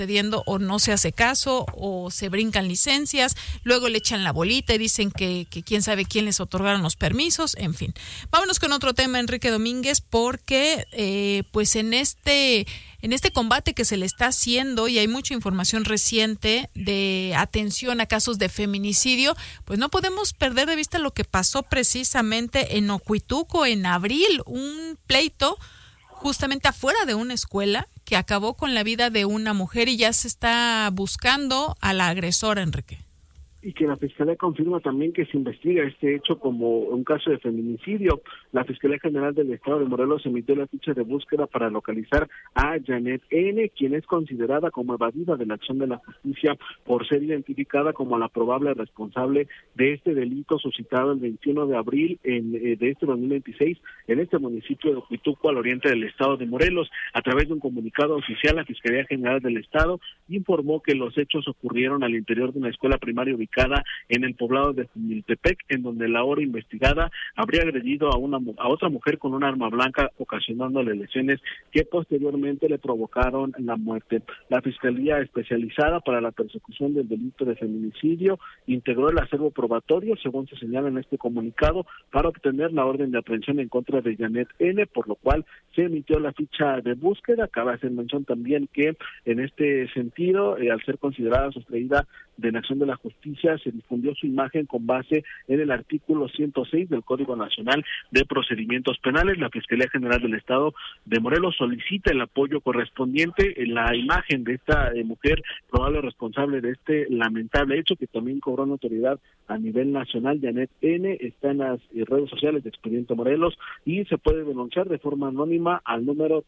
sucediendo o no se hace caso o se brincan licencias, luego le echan la bolita y dicen que quién sabe quién les otorgaron los permisos, en fin. Vámonos con otro tema, Enrique Domínguez, porque pues en este combate que se le está haciendo, y hay mucha información reciente de atención a casos de feminicidio, pues no podemos perder de vista lo que pasó precisamente en Ocuituco en abril, un pleito justamente afuera de una escuela que acabó con la vida de una mujer y ya se está buscando a la agresora, Enrique. Y que la Fiscalía confirma también que se investiga este hecho como un caso de feminicidio. La Fiscalía General del Estado de Morelos emitió la ficha de búsqueda para localizar a Janet N., quien es considerada como evadida de la acción de la justicia por ser identificada como la probable responsable de este delito suscitado el 21 de abril de este 2026 en este municipio de Ocuituco, al oriente del Estado de Morelos. A través de un comunicado oficial, la Fiscalía General del Estado informó que los hechos ocurrieron al interior de una escuela primaria ubicada en el poblado de Jumiltepec, en donde la ahora investigada habría agredido a otra mujer con un arma blanca, ocasionándole lesiones que posteriormente le provocaron la muerte. La Fiscalía Especializada para la Persecución del Delito de Feminicidio integró el acervo probatorio, según se señala en este comunicado, para obtener la orden de aprehensión en contra de Janet N., por lo cual se emitió la ficha de búsqueda. Cabe hacer mención también que en este sentido, al ser considerada sustraída de la acción de la justicia, se difundió su imagen con base en el artículo 106 del Código Nacional de Procedimientos Penales. La Fiscalía General del Estado de Morelos solicita el apoyo correspondiente en la imagen de esta mujer probable responsable de este lamentable hecho, que también cobró notoriedad a nivel nacional. Janet N. está en las redes sociales de Expediente Morelos y se puede denunciar de forma anónima al número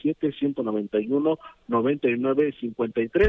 777-191-9953,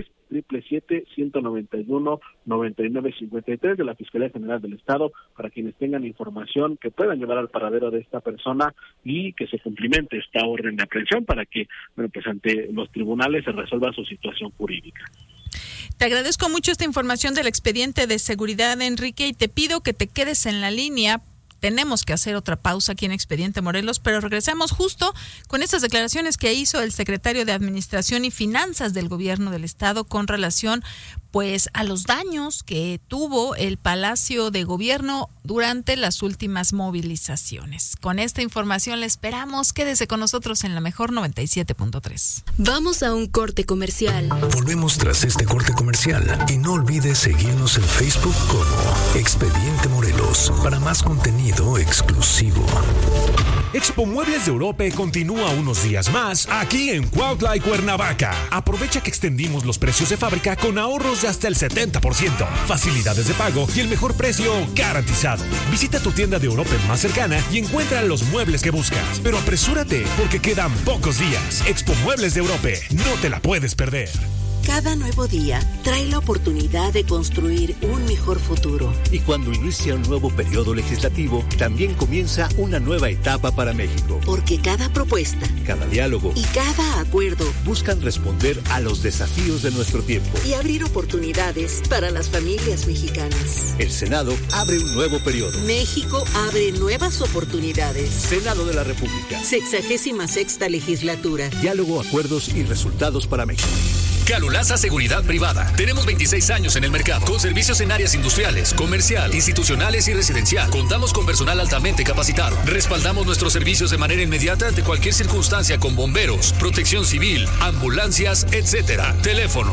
777-191-9953 de la Fiscalía General del Estado, para quienes tengan información que puedan llevar al paradero de esta persona y que se cumplimente esta orden de aprehensión para que, bueno, pues ante los tribunales se resuelva su situación jurídica. Te agradezco mucho esta información del expediente de seguridad, Enrique, y te pido que te quedes en la línea. Tenemos que hacer otra pausa aquí en Expediente Morelos, pero regresamos justo con estas declaraciones que hizo el secretario de Administración y Finanzas del Gobierno del Estado con relación pues a los daños que tuvo el Palacio de Gobierno durante las últimas movilizaciones. Con esta información le esperamos. Quédese con nosotros en la mejor 97.3. Vamos a un corte comercial. Volvemos tras este corte comercial y no olvides seguirnos en Facebook como Expediente Morelos para más contenido exclusivo. Expo Muebles de Europa continúa unos días más aquí en Cuautla y Cuernavaca. Aprovecha que extendimos los precios de fábrica con ahorros de hasta el 70%, facilidades de pago y el mejor precio garantizado. Visita tu tienda de Europa más cercana y encuentra los muebles que buscas. Pero apresúrate porque quedan pocos días. Expo Muebles de Europa, no te la puedes perder. Cada nuevo día trae la oportunidad de construir un mejor futuro. Y cuando inicia un nuevo periodo legislativo, también comienza una nueva etapa para México. Porque cada propuesta, cada diálogo y cada acuerdo buscan responder a los desafíos de nuestro tiempo y abrir oportunidades para las familias mexicanas. El Senado abre un nuevo periodo. México abre nuevas oportunidades. Senado de la República. 66ª legislatura. Diálogo, acuerdos y resultados para México. Calulaza Seguridad Privada. Tenemos 26 años en el mercado, con servicios en áreas industriales, comercial, institucionales y residencial. Contamos con personal altamente capacitado. Respaldamos nuestros servicios de manera inmediata ante cualquier circunstancia con bomberos, protección civil, ambulancias, etc. Teléfono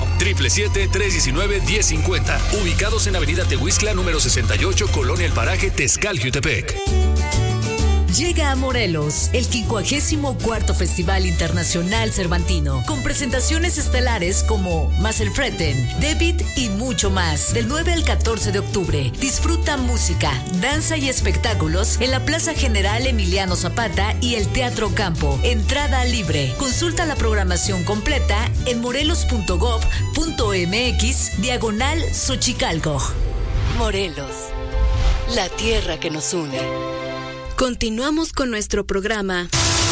777-319-1050. Ubicados en Avenida Tehuizcla, número 68, Colonia El Paraje, Tezcal, Jutepec. Llega a Morelos el 54º Festival Internacional Cervantino, con presentaciones estelares como Maselfreten, David y mucho más. Del 9 al 14 de octubre, disfruta música, danza y espectáculos en la Plaza General Emiliano Zapata y el Teatro Campo. Entrada libre. Consulta la programación completa en morelos.gov.mx/Xochicalco. Morelos, la tierra que nos une. Continuamos con nuestro programa.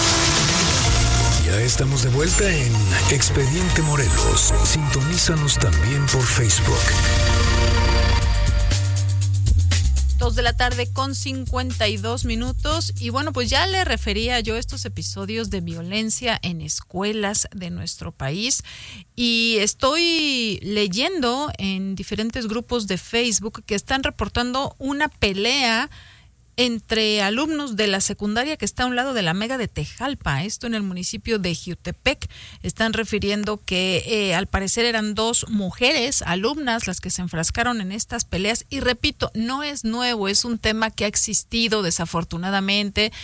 Ya estamos de vuelta en Expediente Morelos. Sintonízanos también por Facebook. 2:52 y bueno, pues ya le refería yo estos episodios de violencia en escuelas de nuestro país y estoy leyendo en diferentes grupos de Facebook que están reportando una pelea entre alumnos de la secundaria que está a un lado de la Mega de Tejalpa, esto en el municipio de Jiutepec. Están refiriendo que al parecer eran 2 mujeres alumnas las que se enfrascaron en estas peleas y repito, no es nuevo, es un tema que ha existido desafortunadamente.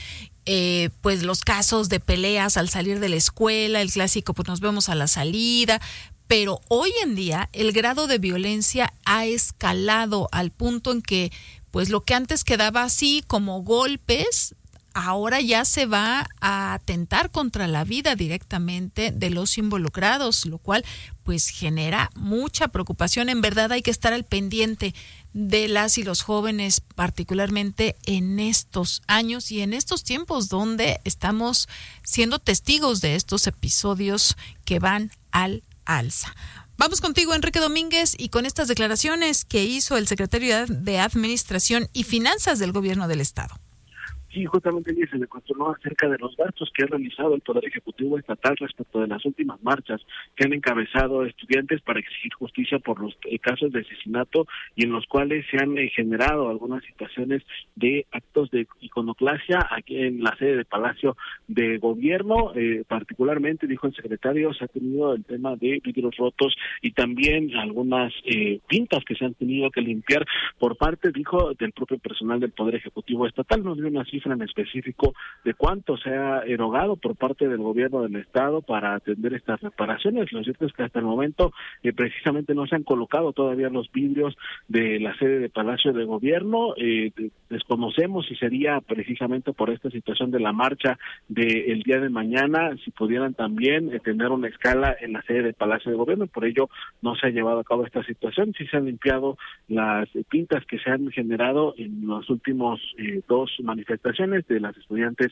Pues los casos de peleas al salir de la escuela, el clásico pues nos vemos a la salida, pero hoy en día el grado de violencia ha escalado al punto en que pues lo que antes quedaba así como golpes, ahora ya se va a atentar contra la vida directamente de los involucrados, lo cual pues genera mucha preocupación. En verdad hay que estar al pendiente de las y los jóvenes, particularmente en estos años y en estos tiempos donde estamos siendo testigos de estos episodios que van al alza. Vamos contigo, Enrique Domínguez, y con estas declaraciones que hizo el secretario de Administración y Finanzas del Gobierno del Estado. Sí, justamente se le cuestionó acerca de los gastos que ha realizado el Poder Ejecutivo Estatal respecto de las últimas marchas que han encabezado estudiantes para exigir justicia por los casos de asesinato y en los cuales se han generado algunas situaciones de actos de iconoclasia aquí en la sede de Palacio de Gobierno. Particularmente, dijo el secretario, se ha tenido el tema de vidrios rotos y también algunas pintas que se han tenido que limpiar por parte, dijo, del propio personal del Poder Ejecutivo Estatal. No dio una cifra en específico de cuánto se ha erogado por parte del gobierno del estado para atender estas reparaciones. Lo cierto es que hasta el momento precisamente no se han colocado todavía los vidrios de la sede de Palacio de Gobierno. Desconocemos si sería precisamente por esta situación de la marcha del día de mañana, si pudieran también tener una escala en la sede de Palacio de Gobierno, y por ello no se ha llevado a cabo esta situación. Sí se han limpiado las pintas que se han generado en los últimos 2 manifestaciones de las estudiantes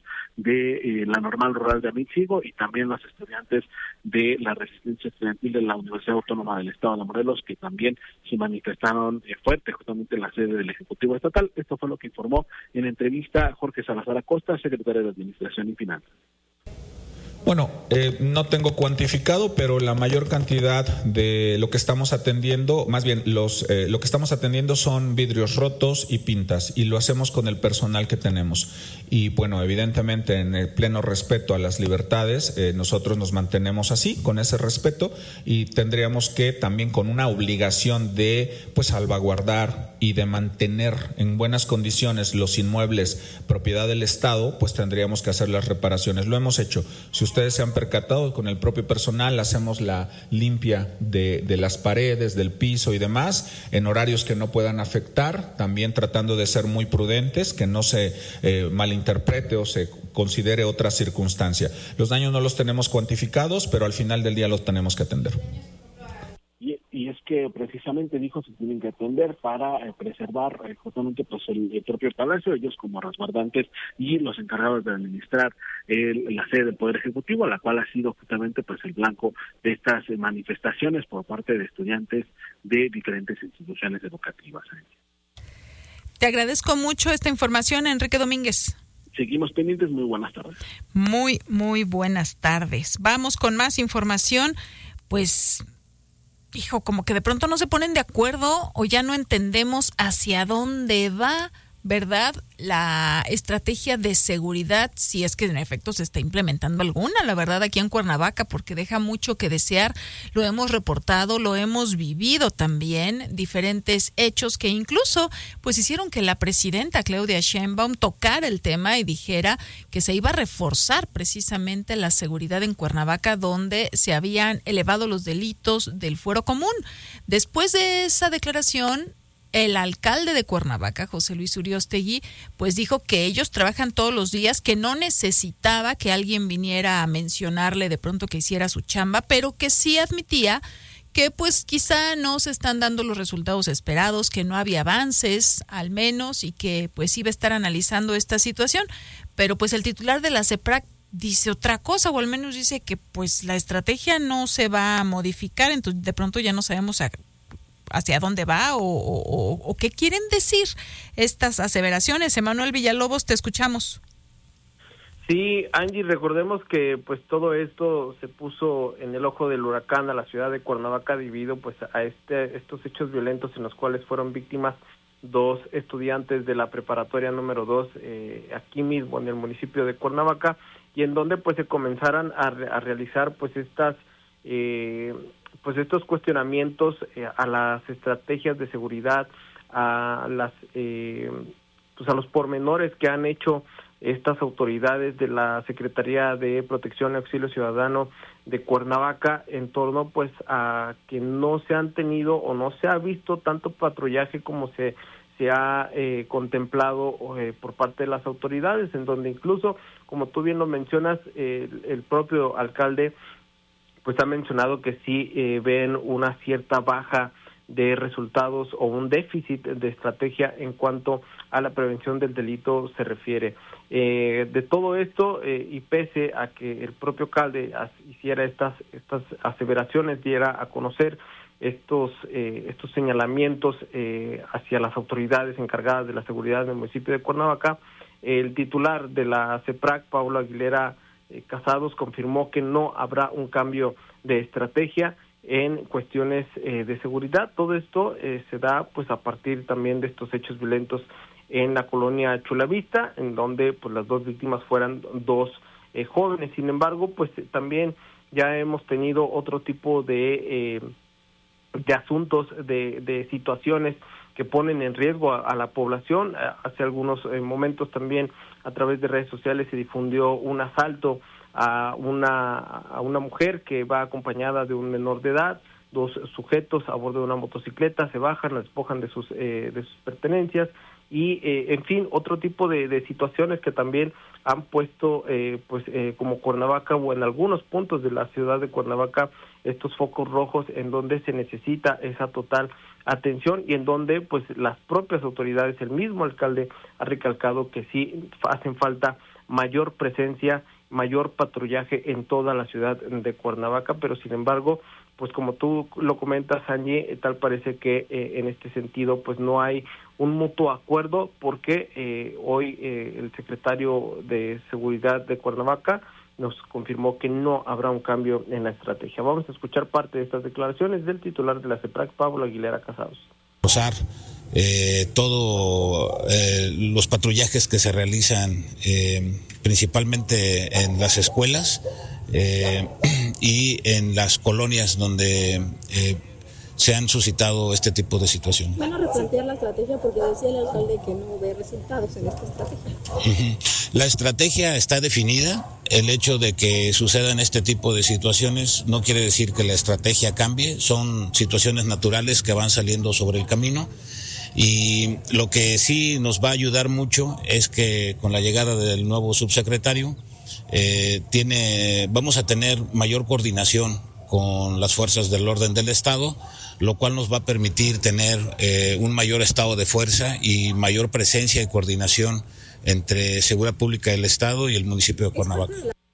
de la Normal Rural de Amitzigo y también las estudiantes de la Resistencia Estudiantil de la Universidad Autónoma del Estado de Morelos, que también se manifestaron fuerte justamente en la sede del Ejecutivo Estatal. Esto fue lo que informó en entrevista Jorge Salazar Acosta, secretario de Administración y Finanzas. Bueno, no tengo cuantificado, pero la mayor cantidad de lo que estamos atendiendo, más bien lo que estamos atendiendo son vidrios rotos y pintas, y lo hacemos con el personal que tenemos. Y bueno, evidentemente en el pleno respeto a las libertades, nosotros nos mantenemos así, con ese respeto, y tendríamos que también con una obligación de pues salvaguardar y de mantener en buenas condiciones los inmuebles propiedad del Estado, pues tendríamos que hacer las reparaciones. Lo hemos hecho. Si ustedes se han percatado, con el propio personal hacemos la limpia de las paredes, del piso y demás, en horarios que no puedan afectar, también tratando de ser muy prudentes, que no se malinterprete o se considere otra circunstancia. Los daños no los tenemos cuantificados, pero al final del día los tenemos que atender. Y es que precisamente, dijo, se tienen que atender para preservar justamente pues el propio palacio, ellos como resguardantes y los encargados de administrar la sede del Poder Ejecutivo, la cual ha sido justamente pues el blanco de estas manifestaciones por parte de estudiantes de diferentes instituciones educativas. Te agradezco mucho esta información, Enrique Domínguez. Seguimos pendientes, muy buenas tardes. Muy buenas tardes. Vamos con más información, pues hijo, como que de pronto no se ponen de acuerdo o ya no entendemos hacia dónde va, ¿verdad?, la estrategia de seguridad, si es que en efecto se está implementando alguna, la verdad, aquí en Cuernavaca, porque deja mucho que desear. Lo hemos reportado, lo hemos vivido también, diferentes hechos que incluso pues hicieron que la presidenta Claudia Sheinbaum tocara el tema y dijera que se iba a reforzar precisamente la seguridad en Cuernavaca, donde se habían elevado los delitos del fuero común. Después de esa declaración, el alcalde de Cuernavaca, José Luis Uriostegui, pues dijo que ellos trabajan todos los días, que no necesitaba que alguien viniera a mencionarle de pronto que hiciera su chamba, pero que sí admitía que pues quizá no se están dando los resultados esperados, que no había avances al menos y que pues iba a estar analizando esta situación. Pero pues el titular de la CEPRAC dice otra cosa, o al menos dice que pues la estrategia no se va a modificar, entonces de pronto ya no sabemos hacia dónde va o qué quieren decir estas aseveraciones. Emanuel Villalobos, te escuchamos. Sí, Angie, recordemos que pues todo esto se puso en el ojo del huracán a la ciudad de Cuernavaca debido pues a estos hechos violentos en los cuales fueron víctimas 2 estudiantes de la preparatoria número 2 aquí mismo en el municipio de Cuernavaca, y en donde pues se comenzaran a realizar pues estos cuestionamientos a las estrategias de seguridad, a los pormenores que han hecho estas autoridades de la Secretaría de Protección y Auxilio Ciudadano de Cuernavaca en torno pues a que no se han tenido o no se ha visto tanto patrullaje como se ha contemplado por parte de las autoridades, en donde incluso, como tú bien lo mencionas, el propio alcalde pues ha mencionado que sí ven una cierta baja de resultados o un déficit de estrategia en cuanto a la prevención del delito se refiere. De todo esto, y pese a que el propio alcalde hiciera estas aseveraciones, diera a conocer estos señalamientos hacia las autoridades encargadas de la seguridad del municipio de Cuernavaca, el titular de la CEPRAC, Pablo Aguilera Casados, confirmó que no habrá un cambio de estrategia en cuestiones de seguridad. Todo esto se da pues a partir también de estos hechos violentos en la colonia Chulavista, en donde pues las 2 víctimas fueran 2 jóvenes. Sin embargo, pues también ya hemos tenido otro tipo de asuntos, de situaciones que ponen en riesgo a la población. Hace algunos momentos también a través de redes sociales se difundió un asalto a una mujer que va acompañada de un menor de edad. 2 sujetos a bordo de una motocicleta se bajan, la despojan de sus pertenencias y en fin, otro tipo de situaciones que también han puesto como Cuernavaca o en algunos puntos de la ciudad de Cuernavaca estos focos rojos en donde se necesita esa total atención y en donde pues las propias autoridades, el mismo alcalde ha recalcado que sí hacen falta mayor presencia, mayor patrullaje en toda la ciudad de Cuernavaca, pero sin embargo, pues como tú lo comentas, Angie, tal parece que en este sentido pues no hay un mutuo acuerdo porque hoy el secretario de Seguridad de Cuernavaca nos confirmó que no habrá un cambio en la estrategia. Vamos a escuchar parte de estas declaraciones del titular de la CEPRAC, Pablo Aguilera Casados. Todos los patrullajes que se realizan principalmente en las escuelas y en las colonias donde se han suscitado este tipo de situaciones. ¿Van a replantear la estrategia? Porque decía el alcalde que no ve resultados en esta estrategia. La estrategia está definida. El hecho de que sucedan este tipo de situaciones no quiere decir que la estrategia cambie. Son situaciones naturales que van saliendo sobre el camino. Y lo que sí nos va a ayudar mucho es que con la llegada del nuevo subsecretario vamos a tener mayor coordinación con las fuerzas del orden del Estado, lo cual nos va a permitir tener un mayor estado de fuerza y mayor presencia y coordinación entre Seguridad Pública del Estado y el municipio de Cuernavaca.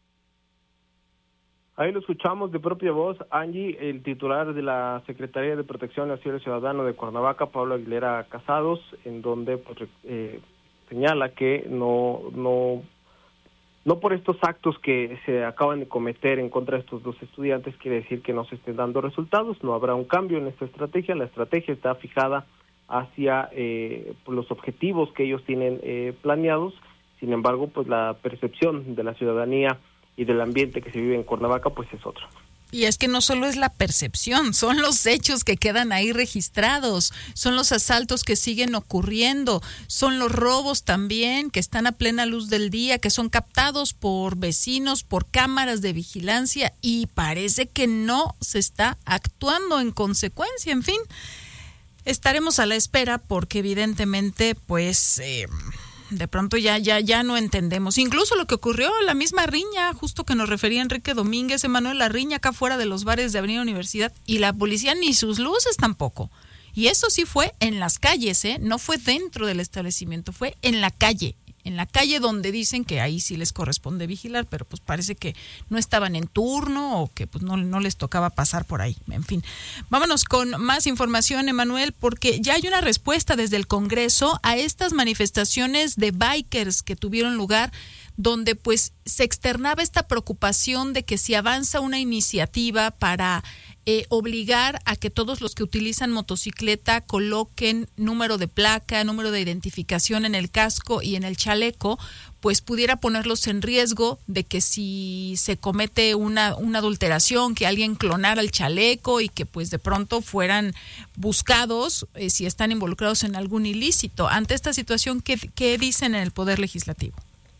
Ahí lo escuchamos de propia voz, Angie, el titular de la Secretaría de Protección y Auxilio Ciudadano de Cuernavaca, Pablo Aguilera Casados, en donde pues, señala que no por estos actos que se acaban de cometer en contra de estos 2 estudiantes quiere decir que no se estén dando resultados, no habrá un cambio en esta estrategia. La estrategia está fijada hacia los objetivos que ellos tienen planeados. Sin embargo, pues la percepción de la ciudadanía y del ambiente que se vive en Cuernavaca pues es otro. Y es que no solo es la percepción, son los hechos que quedan ahí registrados, son los asaltos que siguen ocurriendo, son los robos también que están a plena luz del día, que son captados por vecinos, por cámaras de vigilancia y parece que no se está actuando en consecuencia. En fin, estaremos a la espera porque evidentemente pues de pronto ya no entendemos. Incluso lo que ocurrió, la misma riña, justo que nos refería Enrique Domínguez, Emanuel, la riña acá fuera de los bares de Avenida Universidad y la policía ni sus luces tampoco. Y eso sí fue en las calles, no fue dentro del establecimiento, fue en la calle, en la calle donde dicen que ahí sí les corresponde vigilar, pero pues parece que no estaban en turno o que pues no les tocaba pasar por ahí. En fin, vámonos con más información, Emanuel, porque ya hay una respuesta desde el Congreso a estas manifestaciones de bikers que tuvieron lugar, donde pues se externaba esta preocupación de que si avanza una iniciativa para obligar a que todos los que utilizan motocicleta coloquen número de placa, número de identificación en el casco y en el chaleco, pues pudiera ponerlos en riesgo de que si se comete una adulteración, que alguien clonara el chaleco y que pues de pronto fueran buscados si están involucrados en algún ilícito. Ante esta situación, ¿qué dicen en el Poder Legislativo?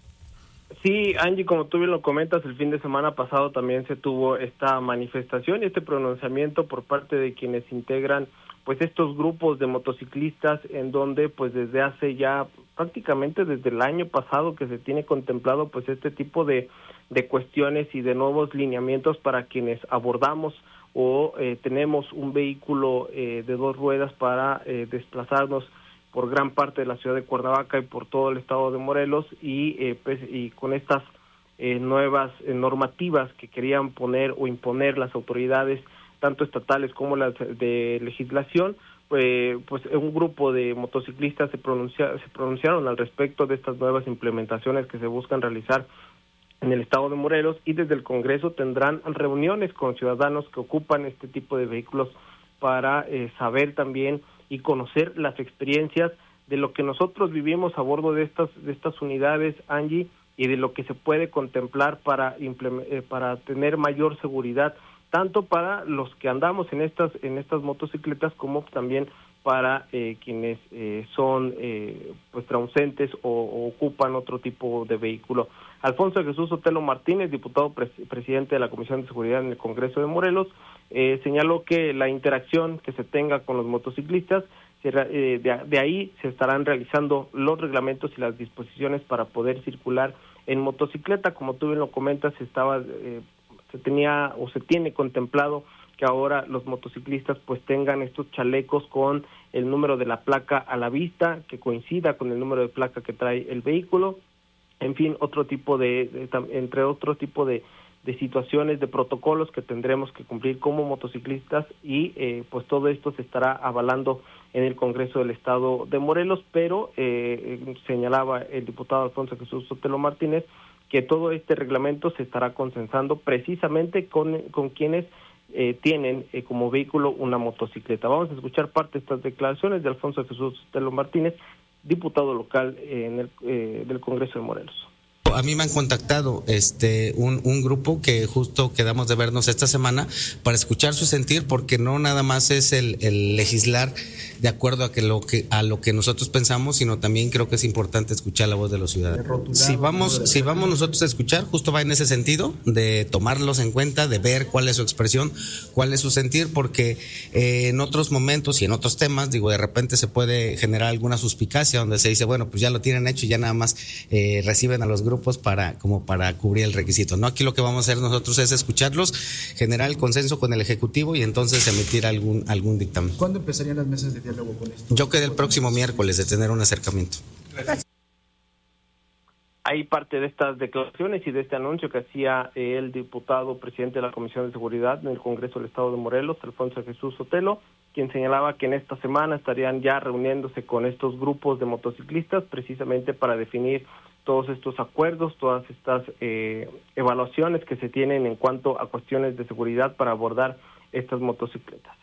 Sí, Angie, como tú bien lo comentas, el fin de semana pasado también se tuvo esta manifestación y este pronunciamiento por parte de quienes integran pues estos grupos de motociclistas, en donde pues desde hace ya prácticamente desde el año pasado que se tiene contemplado pues este tipo de cuestiones y de nuevos lineamientos para quienes abordamos o tenemos un vehículo de dos ruedas para desplazarnos por gran parte de la ciudad de Cuernavaca y por todo el estado de Morelos, y con estas nuevas normativas que querían poner o imponer las autoridades, tanto estatales como las de legislación, pues un grupo de motociclistas se pronunciaron al respecto de estas nuevas implementaciones que se buscan realizar en el estado de Morelos, y desde el Congreso tendrán reuniones con ciudadanos que ocupan este tipo de vehículos para saber también y conocer las experiencias de lo que nosotros vivimos a bordo de estas unidades, Angie, y de lo que se puede contemplar para tener mayor seguridad, tanto para los que andamos en estas motocicletas como también para quienes son pues transeúntes o ocupan otro tipo de vehículo. Alfonso Jesús Sotelo Martínez, diputado presidente de la Comisión de Seguridad en el Congreso de Morelos, señaló que la interacción que se tenga con los motociclistas, de ahí se estarán realizando los reglamentos y las disposiciones para poder circular en motocicleta. Como tú bien lo comentas, se tiene contemplado que ahora los motociclistas pues tengan estos chalecos con el número de la placa a la vista, que coincida con el número de placa que trae el vehículo. En fin, entre otro tipo de situaciones, de protocolos que tendremos que cumplir como motociclistas, y pues todo esto se estará avalando en el Congreso del Estado de Morelos, pero señalaba el diputado Alfonso Jesús Sotelo Martínez que todo este reglamento se estará consensando precisamente con quienes tienen como vehículo una motocicleta. Vamos a escuchar parte de estas declaraciones de Alfonso Jesús Sotelo Martínez, diputado local del Congreso de Morelos. A mí me han contactado un grupo que justo quedamos de vernos esta semana para escuchar su sentir, porque no nada más es el legislar de acuerdo a lo que nosotros pensamos, sino también creo que es importante escuchar la voz de los ciudadanos. Si vamos nosotros a escuchar, justo va en ese sentido, de tomarlos en cuenta, de ver cuál es su expresión, cuál es su sentir, porque en otros momentos y en otros temas, de repente se puede generar alguna suspicacia donde se dice, bueno, pues ya lo tienen hecho y ya nada más reciben a los grupos para cubrir el requisito, ¿no? Aquí lo que vamos a hacer nosotros es escucharlos, generar el consenso con el Ejecutivo y entonces emitir algún dictamen. ¿Cuándo empezarían las mesas de diálogo con esto? Yo quedé el próximo miércoles de tener un acercamiento. Hay parte de estas declaraciones y de este anuncio que hacía el diputado presidente de la Comisión de Seguridad en el Congreso del Estado de Morelos, Alfonso Jesús Sotelo, quien señalaba que en esta semana estarían ya reuniéndose con estos grupos de motociclistas precisamente para definir todos estos acuerdos, todas estas evaluaciones que se tienen en cuanto a cuestiones de seguridad para abordar estas motocicletas.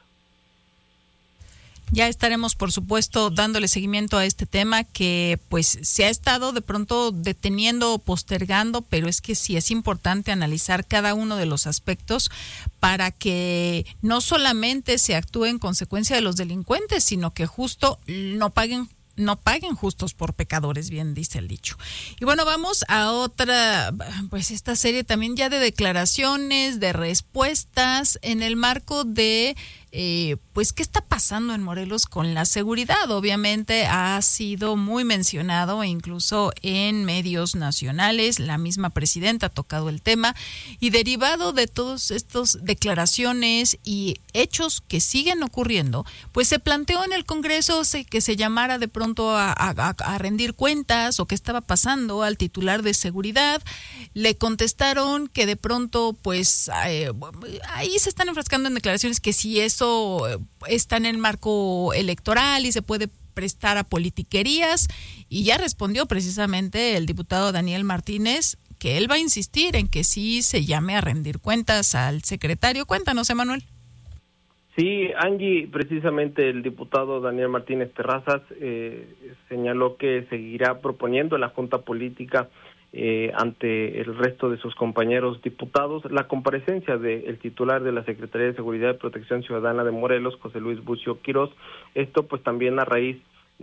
Ya estaremos, por supuesto, dándole seguimiento a este tema que pues se ha estado de pronto deteniendo o postergando, pero es que sí es importante analizar cada uno de los aspectos para que no solamente se actúe en consecuencia de los delincuentes, sino que justo no paguen justos por pecadores, bien dice el dicho. Y bueno, vamos a otra, pues esta serie también ya de declaraciones, de respuestas en el marco de pues qué está pasando en Morelos con la seguridad. Obviamente ha sido muy mencionado, incluso en medios nacionales, la misma presidenta ha tocado el tema, y derivado de todas estas declaraciones y hechos que siguen ocurriendo, pues se planteó en el Congreso que se llamara de pronto a rendir cuentas o qué estaba pasando al titular de seguridad. Le contestaron que de pronto pues ahí se están enfrascando en declaraciones que si eso está en el marco electoral y se puede prestar a politiquerías, y ya respondió precisamente el diputado Daniel Martínez que él va a insistir en que sí se llame a rendir cuentas al secretario. Cuéntanos, Emanuel. Sí, Angie, precisamente el diputado Daniel Martínez Terrazas señaló que seguirá proponiendo en la Junta Política ante el resto de sus compañeros diputados la comparecencia del titular de la Secretaría de Seguridad y Protección Ciudadana de Morelos, José Luis Bucio Quirós. Esto pues también a raíz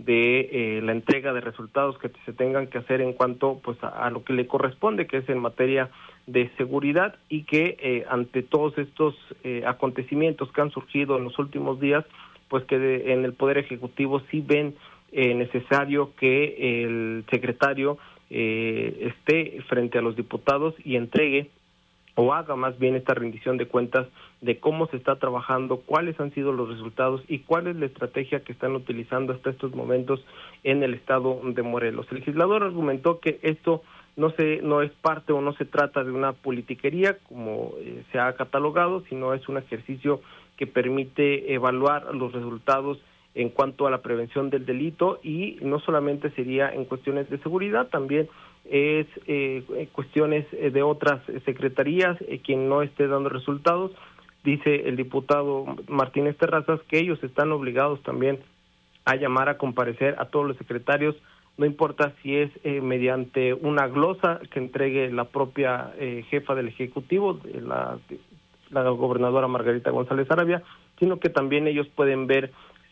de la entrega de resultados que se tengan que hacer en cuanto pues a lo que le corresponde, que es en materia de seguridad, y que ante todos estos acontecimientos que han surgido en los últimos días, pues que en el Poder Ejecutivo sí ven necesario que el secretario esté frente a los diputados y entregue o haga más bien esta rendición de cuentas de cómo se está trabajando, cuáles han sido los resultados y cuál es la estrategia que están utilizando hasta estos momentos en el estado de Morelos. El legislador argumentó que esto no es parte o no se trata de una politiquería como se ha catalogado, sino es un ejercicio que permite evaluar los resultados en cuanto a la prevención del delito, y no solamente sería en cuestiones de seguridad, también es cuestiones de otras secretarías quien no esté dando resultados. Dice el diputado Martínez Terrazas que ellos están obligados también a llamar a comparecer a todos los secretarios, no importa si es mediante una glosa que entregue la propia jefa del Ejecutivo, la gobernadora Margarita González Arabia, sino que también ellos pueden ver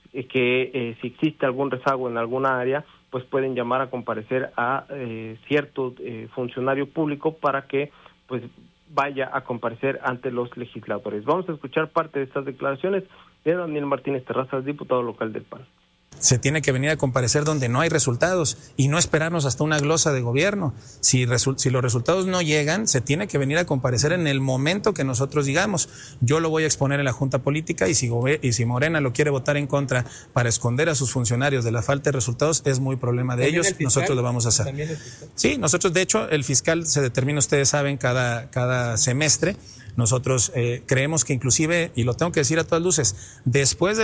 que si existe algún rezago en alguna área, pues pueden llamar a comparecer a cierto funcionario público para que pues vaya a comparecer ante los legisladores. Vamos a escuchar parte de estas declaraciones de Daniel Martínez Terrazas, diputado local del PAN. Se tiene que venir a comparecer donde no hay resultados y no esperarnos hasta una glosa de gobierno. Si los resultados no llegan, se tiene que venir a comparecer en el momento que nosotros digamos. Yo lo voy a exponer en la Junta Política, y si Morena lo quiere votar en contra para esconder a sus funcionarios de la falta de resultados, es muy problema de ellos. Nosotros lo vamos a hacer. Sí, nosotros, de hecho, el fiscal se determina, ustedes saben, cada semestre. Nosotros creemos que inclusive, y lo tengo que decir a todas luces, después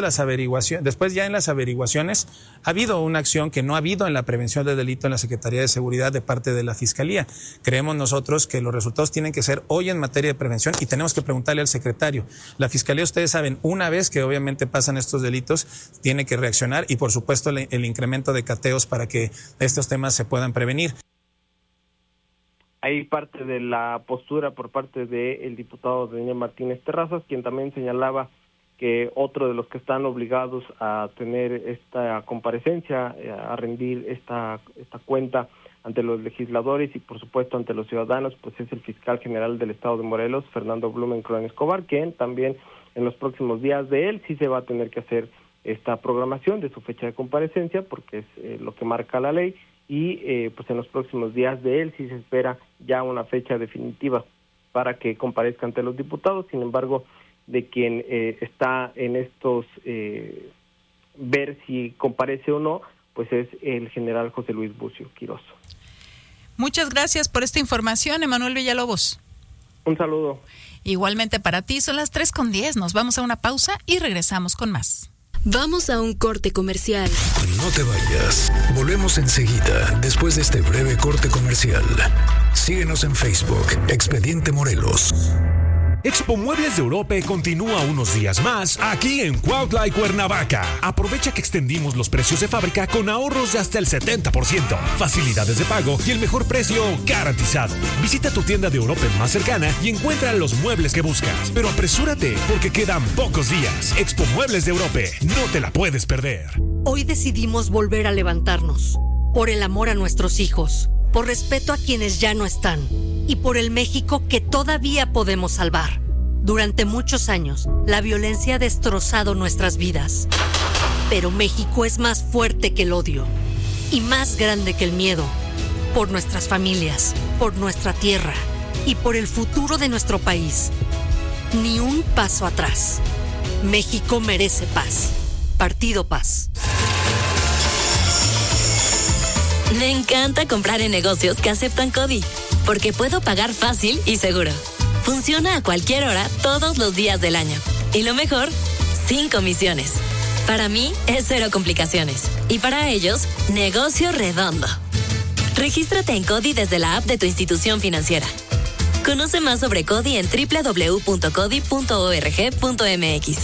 ya en las averiguaciones, ha habido una acción que no ha habido en la prevención del delito en la Secretaría de Seguridad de parte de la Fiscalía. Creemos nosotros que los resultados tienen que ser hoy en materia de prevención, y tenemos que preguntarle al secretario. La Fiscalía, ustedes saben, una vez que obviamente pasan estos delitos, tiene que reaccionar, y por supuesto el incremento de cateos para que estos temas se puedan prevenir. Hay parte de la postura por parte del diputado Daniel Martínez Terrazas, quien también señalaba que otro de los que están obligados a tener esta comparecencia, a rendir esta cuenta ante los legisladores y por supuesto ante los ciudadanos, pues es el fiscal general del estado de Morelos, Fernando Blumenkron Escobar, quien también en los próximos días de él sí se va a tener que hacer esta programación de su fecha de comparecencia, porque es lo que marca la ley. Y pues en los próximos días de él sí se espera ya una fecha definitiva para que comparezca ante los diputados. Sin embargo, de quien está en estos ver si comparece o no, pues es el general José Luis Bucio Quirós. Muchas gracias por esta información, Emanuel Villalobos. Un saludo. Igualmente para ti, son las 3:10. Nos vamos a una pausa y regresamos con más. Vamos a un corte comercial. No te vayas. Volvemos enseguida, después de este breve corte comercial. Síguenos en Facebook, Expediente Morelos. Expo Muebles de Europa continúa unos días más aquí en Cuautla y Cuernavaca. Aprovecha que extendimos los precios de fábrica con ahorros de hasta el 70%, facilidades de pago y el mejor precio garantizado. Visita tu tienda de Europa más cercana y encuentra los muebles que buscas. Pero apresúrate, porque quedan pocos días. Expo Muebles de Europa, no te la puedes perder. Hoy decidimos volver a levantarnos, por el amor a nuestros hijos, por respeto a quienes ya no están y por el México que todavía podemos salvar. Durante muchos años, la violencia ha destrozado nuestras vidas. Pero México es más fuerte que el odio y más grande que el miedo. Por nuestras familias, por nuestra tierra y por el futuro de nuestro país. Ni un paso atrás. México merece paz. Partido Paz. Me encanta comprar en negocios que aceptan CODI, porque puedo pagar fácil y seguro. Funciona a cualquier hora, todos los días del año. Y lo mejor, sin comisiones. Para mí, es cero complicaciones. Y para ellos, negocio redondo. Regístrate en CODI desde la app de tu institución financiera. Conoce más sobre CODI en www.codi.org.mx.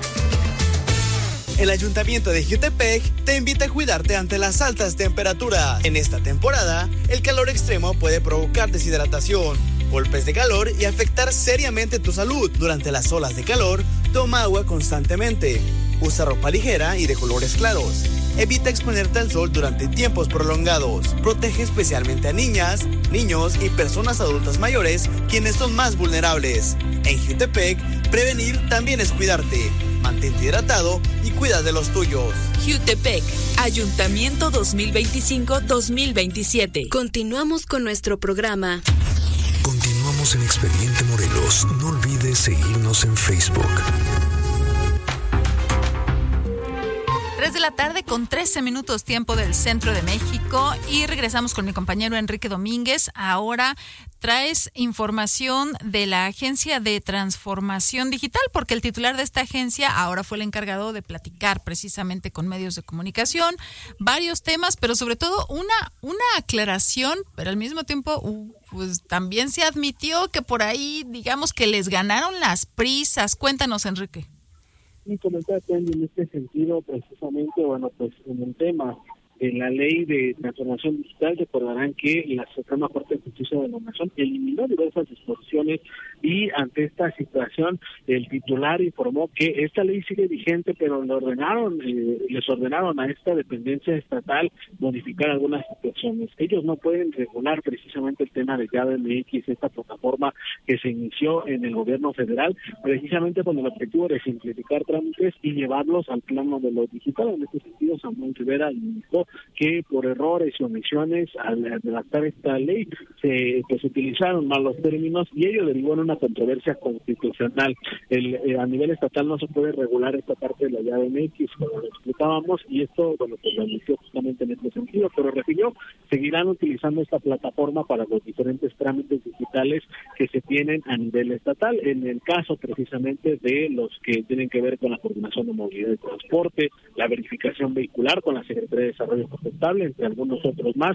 El Ayuntamiento de Jiutepec te invita a cuidarte ante las altas temperaturas. En esta temporada, el calor extremo puede provocar deshidratación, golpes de calor y afectar seriamente tu salud. Durante las olas de calor, toma agua constantemente. Usa ropa ligera y de colores claros. Evita exponerte al sol durante tiempos prolongados. Protege especialmente a niñas, niños y personas adultas mayores, quienes son más vulnerables. En Jiutepec, prevenir también es cuidarte. Mantente hidratado y cuida de los tuyos. Jiutepec, Ayuntamiento 2025-2027. Continuamos con nuestro programa. Continuamos en Expediente Morelos. No olvides seguirnos en Facebook. 3 de la tarde con 13 minutos tiempo del centro de México y regresamos con mi compañero Enrique Domínguez. Ahora traes información de la Agencia de Transformación Digital, porque el titular de esta agencia ahora fue el encargado de platicar precisamente con medios de comunicación, varios temas, pero sobre todo una aclaración, pero al mismo tiempo pues también se admitió que por ahí, digamos que les ganaron las prisas. Cuéntanos, Enrique. Y comentar en este sentido, precisamente, bueno, pues en el tema de la ley de transformación digital, recordarán que la Suprema Corte de Justicia de la Nación eliminó diversas disposiciones y ante esta situación el titular informó que esta ley sigue vigente, pero les ordenaron a esta dependencia estatal modificar algunas situaciones. Ellos no pueden regular precisamente el tema de Llave MX, esta plataforma que se inició en el gobierno federal, precisamente con el objetivo de simplificar trámites y llevarlos al plano de lo digital. En este sentido, Samuel Rivera indicó que por errores y omisiones al redactar esta ley se utilizaron mal los términos y ello derivó en una controversia constitucional. A nivel estatal no se puede regular esta parte de la Llave MX, como lo explicábamos, y esto, bueno, pues lo anunció justamente en este sentido, pero refirió, seguirán utilizando esta plataforma para los diferentes trámites digitales que se tienen a nivel estatal, en el caso precisamente de los que tienen que ver con la coordinación de movilidad y transporte, la verificación vehicular con la Secretaría de Desarrollo Sustentable, entre algunos otros más.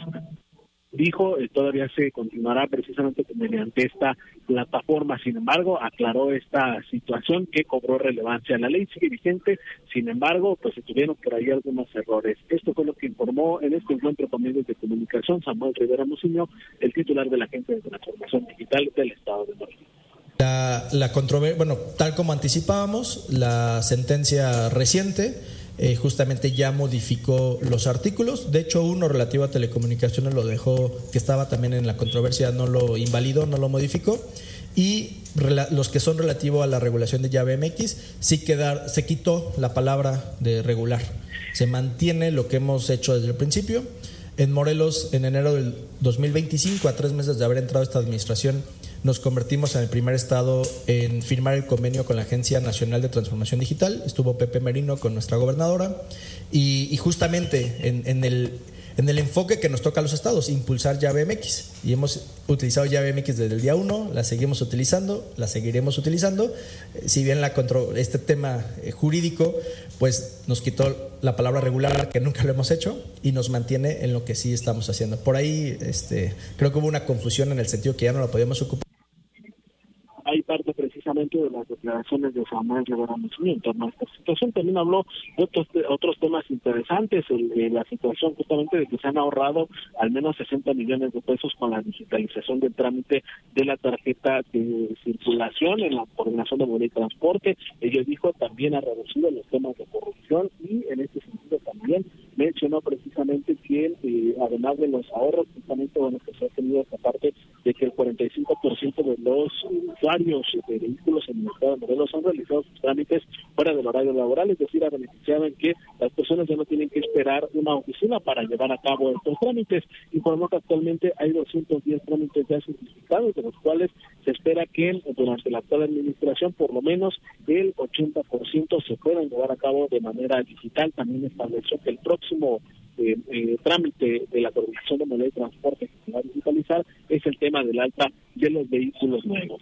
Dijo, todavía se continuará precisamente mediante esta plataforma. Sin embargo, aclaró esta situación que cobró relevancia. La ley sigue vigente, sin embargo, pues se tuvieron por ahí algunos errores. Esto fue lo que informó en este encuentro con medios de comunicación Samuel Rivera Musiño, el titular de la Agencia de Transformación Digital del Estado de Morelos. La controversia, bueno, tal como anticipábamos, la sentencia reciente justamente ya modificó los artículos. De hecho, uno relativo a telecomunicaciones lo dejó, que estaba también en la controversia, no lo invalidó, no lo modificó. Y los que son relativos a la regulación de Llave MX, se quitó la palabra de regular. Se mantiene lo que hemos hecho desde el principio. En Morelos, en enero del 2025, a 3 meses de haber entrado esta administración, nos convertimos en el primer estado en firmar el convenio con la Agencia Nacional de Transformación Digital. Estuvo Pepe Merino con nuestra gobernadora y justamente en el enfoque que nos toca a los estados, impulsar Llave MX. Y hemos utilizado Llave MX desde el día 1, la seguimos utilizando, la seguiremos utilizando. Si bien este tema jurídico pues nos quitó la palabra regular, que nunca lo hemos hecho, y nos mantiene en lo que sí estamos haciendo. Por ahí creo que hubo una confusión en el sentido que ya no lo podíamos ocupar. Hay parte precisamente de las declaraciones de Samuel Rivera Musiño en torno a esta situación. También habló de otros temas interesantes, la situación justamente de que se han ahorrado al menos 60 millones de pesos con la digitalización del trámite de la tarjeta de circulación en la coordinación de movilidad y transporte. Ellos dijo también ha reducido los temas de corrupción y en este sentido también mencionó precisamente que además de los ahorros, justamente bueno, que se ha tenido esta parte de que el 45% de los usuarios de vehículos en el estado de Morelos han realizado sus trámites fuera del horario laboral, es decir, ha beneficiado en que las personas ya no tienen que esperar una oficina para llevar a cabo estos trámites. Informó que actualmente hay 210 trámites ya certificados, de los cuales se espera que durante la actual administración por lo menos el 80% se puedan llevar a cabo de manera digital. También estableció que el próximo trámite de la Coordinación de Movilidad y Transporte que se va a digitalizar es el tema del alta de los vehículos nuevos.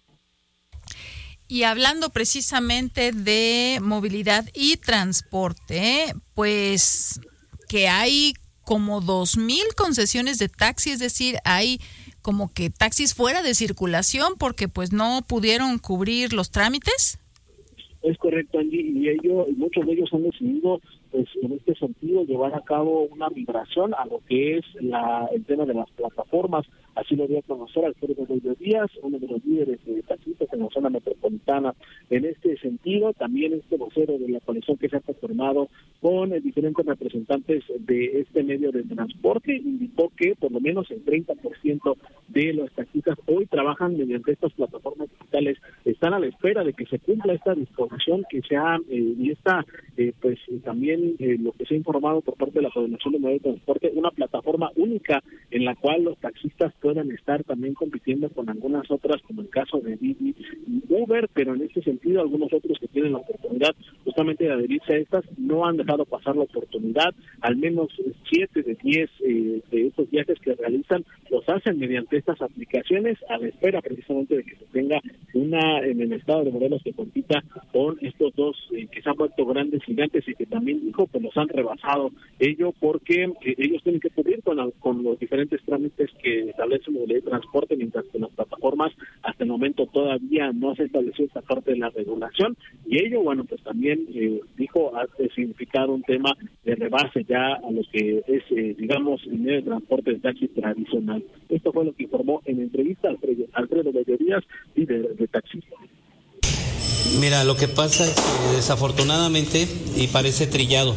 Y hablando precisamente de movilidad y transporte, pues que hay como 2,000 concesiones de taxi, es decir, hay como que taxis fuera de circulación porque pues no pudieron cubrir los trámites. Es correcto, Angie, y muchos de ellos han decidido, pues, en este sentido, llevar a cabo una migración a lo que es el tema de las plataformas. Así lo dio a conocer Alfredo Bello Díaz, uno de los líderes de taxistas en la zona metropolitana. En este sentido, también este vocero de la coalición que se ha conformado con diferentes representantes de este medio de transporte indicó que por lo menos el 30% de los taxistas hoy trabajan mediante estas plataformas digitales. Están a la espera de que se cumpla esta disposición que se ha y esta pues también lo que se ha informado por parte de la Coordinación de Movilidad y Transporte, una plataforma única en la cual los taxistas puedan estar también compitiendo con algunas otras, como el caso de Didi y Uber, pero en este sentido algunos otros que tienen la oportunidad justamente de adherirse a estas no han dejado pasar la oportunidad. Al menos 7 de 10 de estos viajes que realizan los hacen mediante estas aplicaciones, a la espera precisamente de que se tenga una en el estado de Morelos que compita con estos dos que se han vuelto grandes gigantes y que también dijo pues los han rebasado, ello porque ellos tienen que cubrir con los diferentes trámites que establece Movilidad y Transporte, mientras que las plataformas hasta el momento todavía no se estableció esta parte de la regulación, y ello, bueno, pues también dijo ha significado un tema de rebase ya a lo que es, digamos, el medio de transporte de taxi tradicional. Esto fue lo que informó en entrevista Alfredo Bello Díaz, líder de taxistas. Mira, lo que pasa es que desafortunadamente, y parece trillado,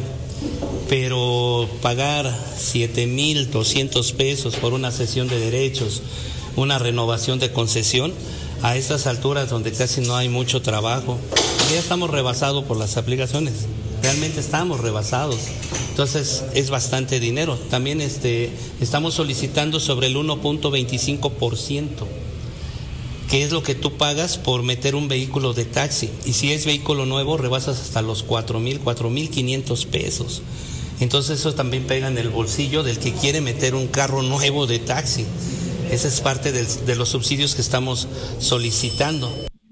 pero pagar 7,200 pesos por una cesión de derechos, una renovación de concesión, a estas alturas donde casi no hay mucho trabajo, ya estamos rebasados por las aplicaciones, realmente estamos rebasados, entonces es bastante dinero. También estamos solicitando sobre el 1.25%, que es lo que tú pagas por meter un vehículo de taxi, y si es vehículo nuevo rebasas hasta los 4,500 pesos. Entonces eso también pega en el bolsillo del que quiere meter un carro nuevo de taxi. Esa es parte de los subsidios que estamos solicitando.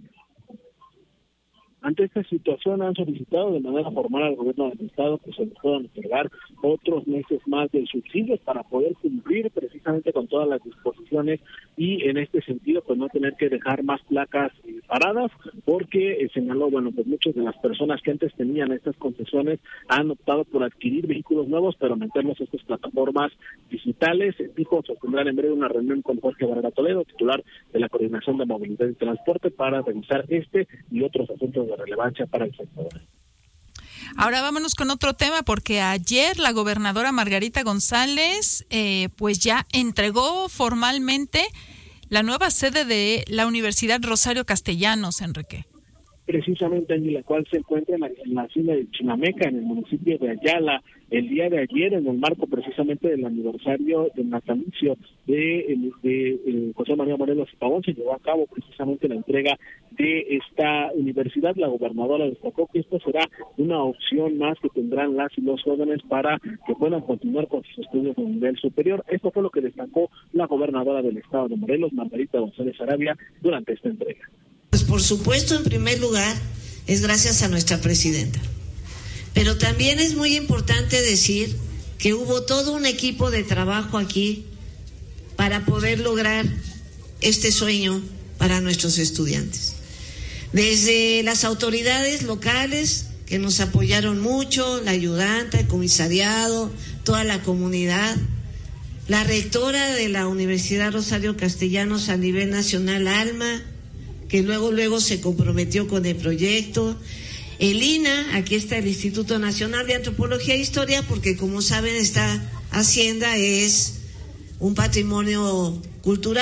Ante esta situación han solicitado de manera formal al gobierno del estado que se les puedan otorgar otros meses más de subsidios para poder cumplir precisamente con todas las disposiciones y en este sentido pues no tener que dejar más placas paradas, porque señaló, bueno, pues muchas de las personas que antes tenían estas concesiones han optado por adquirir vehículos nuevos pero meterlos a estas plataformas digitales. Dijo que tendrán en breve una reunión con Jorge Varela Toledo, titular de la Coordinación de Movilidad y Transporte, para revisar este y otros asuntos de relevancia para el sector. Ahora vámonos con otro tema, porque ayer la gobernadora Margarita González pues ya entregó formalmente la nueva sede de la Universidad Rosario Castellanos, Enrique. Precisamente en la cual se encuentra en la hacienda de Chinameca, en el municipio de Ayala. El día de ayer, en el marco precisamente del aniversario del natalicio de José María Morelos y Pavón, se llevó a cabo precisamente la entrega de esta universidad. La gobernadora destacó que esto será una opción más que tendrán las y los jóvenes para que puedan continuar con sus estudios de nivel superior. Esto fue lo que destacó la gobernadora del estado de Morelos, Margarita González Arabia, durante esta entrega. Pues por supuesto, en primer lugar, es gracias a nuestra presidenta. Pero también es muy importante decir que hubo todo un equipo de trabajo aquí para poder lograr este sueño para nuestros estudiantes. Desde las autoridades locales, que nos apoyaron mucho, la ayudanta, el comisariado, toda la comunidad, la rectora de la Universidad Rosario Castellanos a nivel nacional, Alma, que luego se comprometió con el proyecto. El INA, aquí está el Instituto Nacional de Antropología e Historia, porque como saben esta hacienda es un patrimonio cultural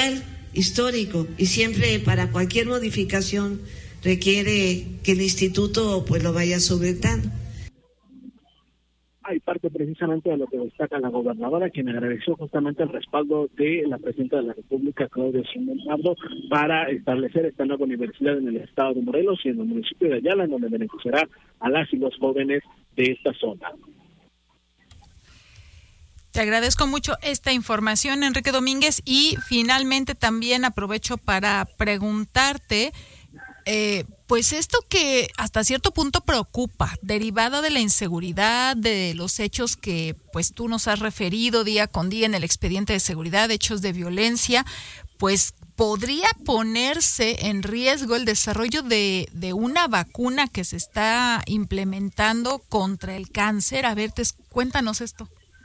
histórico y siempre para cualquier modificación requiere que el instituto pues lo vaya solventando. Hay parte precisamente de lo que destaca la gobernadora, quien agradeció justamente el respaldo de la presidenta de la República, Claudia Sheinbaum Pardo, para establecer esta nueva universidad en el estado de Morelos y en el municipio de Ayala, en donde beneficiará a las y los jóvenes de esta zona. Te agradezco mucho esta información, Enrique Domínguez, y finalmente también aprovecho para preguntarte, pues esto que hasta cierto punto preocupa, derivado de la inseguridad, de los hechos que pues tú nos has referido día con día en el expediente de seguridad, hechos de violencia, pues podría ponerse en riesgo el desarrollo de una vacuna que se está implementando contra el cáncer. A ver, cuéntanos esto.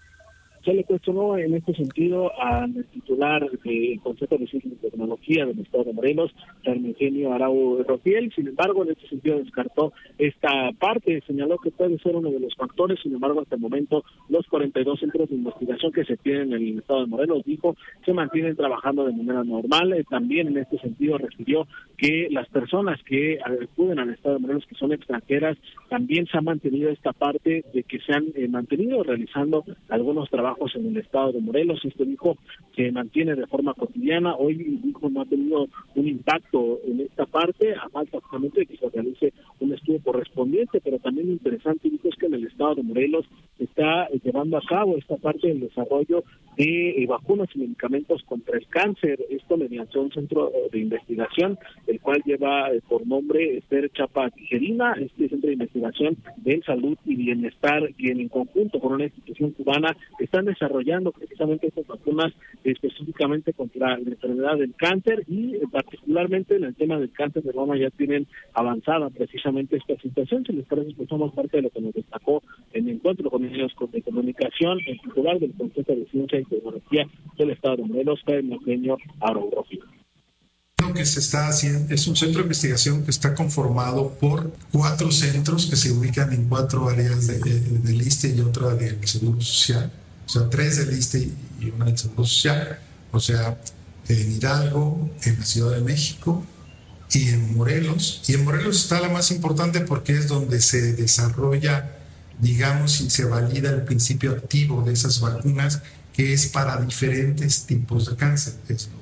Se le cuestionó en este sentido al titular del Consejo de Ciencia y Tecnología del Estado de Morelos, Hermenio Arau Rofiel. Sin embargo, en este sentido descartó esta parte, señaló que puede ser uno de los factores. Sin embargo, hasta el momento, los 42 centros de investigación que se tienen en el Estado de Morelos, dijo, se mantienen trabajando de manera normal. También en este sentido refirió que las personas que acuden al Estado de Morelos, que son extranjeras, también se ha mantenido esta parte de que se han mantenido realizando algunos trabajos en el estado de Morelos. Esto dijo que mantiene de forma cotidiana. Hoy dijo no ha tenido un impacto en esta parte, a falta justamente de que se realice un estudio correspondiente, pero también interesante dijo es que en el estado de Morelos se está llevando a cabo esta parte del desarrollo de vacunas y medicamentos contra el cáncer, esto mediante un centro de investigación, el cual lleva por nombre Esther Chapa Tijerina, este centro de investigación de salud y bienestar, quien en conjunto con una institución cubana están desarrollando precisamente estas vacunas específicamente contra la enfermedad del cáncer y particularmente en el tema del cáncer de mama ya tienen avanzada precisamente esta situación. Si les parece, escuchamos parte de lo que nos destacó en el encuentro con medios de comunicación, el titular del Consejo de Ciencia y Tecnología del Estado de Morelos, Hermenio Arau Rofiel. Lo que se está haciendo es un centro de investigación que está conformado por 4 centros que se ubican en 4 áreas del ISSSTE y otra del Seguro Social, o sea, 3 del ISSSTE y una del Seguro Social, o sea, en Hidalgo, en la Ciudad de México y en Morelos. Y en Morelos está la más importante porque es donde se desarrolla, digamos, y se valida el principio activo de esas vacunas, que es para diferentes tipos de cáncer.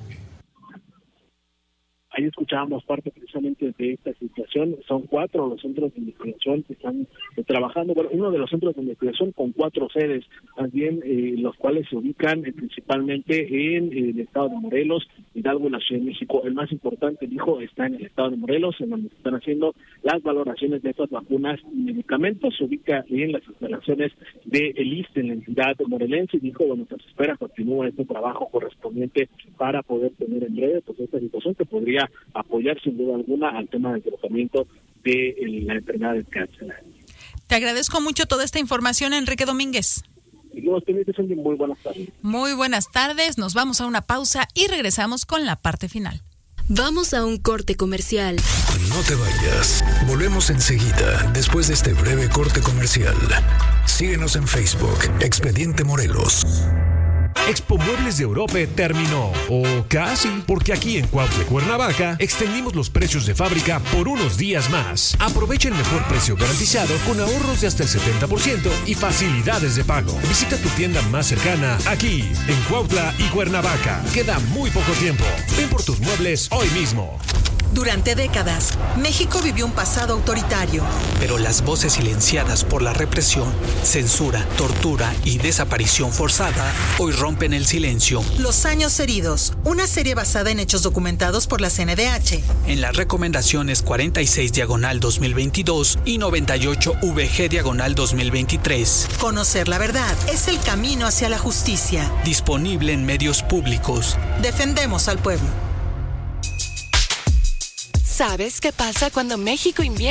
Ahí escuchábamos parte precisamente de esta situación. Son 4 los centros de investigación que están trabajando. Bueno, uno de los centros de investigación con 4 sedes, también los cuales se ubican principalmente en el estado de Morelos, Hidalgo y la Ciudad de México. El más importante, dijo, está en el estado de Morelos, en donde se están haciendo las valoraciones de estas vacunas y medicamentos. Se ubica en las instalaciones del ISSSTE, en la entidad morelense, y dijo, bueno, pues espera, continúa este trabajo correspondiente para poder tener en breve pues esta situación que podría apoyar sin duda alguna al tema del tratamiento de la enfermedad del cáncer. Te agradezco mucho toda esta información, Enrique Domínguez. Y luego muy buenas tardes. Muy buenas tardes, nos vamos a una pausa y regresamos con la parte final. Vamos a un corte comercial. No te vayas, volvemos enseguida después de este breve corte comercial. Síguenos en Facebook, Expediente Morelos. Expo Muebles de Europa terminó, o casi, porque aquí en Cuautla, Cuernavaca, extendimos los precios de fábrica por unos días más. Aprovecha el mejor precio garantizado con ahorros de hasta el 70% y facilidades de pago. Visita tu tienda más cercana aquí, en Cuautla y Cuernavaca. Queda muy poco tiempo. Ven por tus muebles hoy mismo. Durante décadas, México vivió un pasado autoritario. Pero las voces silenciadas por la represión, censura, tortura y desaparición forzada hoy rompen el silencio. Los años heridos, una serie basada en hechos documentados por la CNDH. En las recomendaciones 46/2022 y 98/VG/2023. Conocer la verdad es el camino hacia la justicia. Disponible en medios públicos. Defendemos al pueblo. ¿Sabes qué pasa cuando México invierte